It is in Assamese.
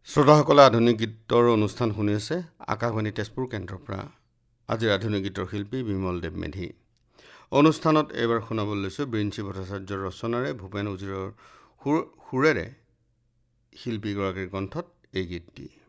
শ্ৰোতাসকলে আধুনিক গীতৰ অনুষ্ঠান শুনি আছে আকাশবাণী তেজপুৰ কেন্দ্ৰৰ পৰা। আজিৰ আধুনিক গীতৰ শিল্পী বিমল দেৱ মেধি। অনুষ্ঠানত এইবাৰ শুনাবলৈ লৈছোঁ বিৰিঞ্চি ভট্টাচাৰ্যৰ ৰচনাৰে ভূপেন উজিৰৰ সুৰেৰে শিল্পীগৰাকীৰ কণ্ঠত এই গীতটি।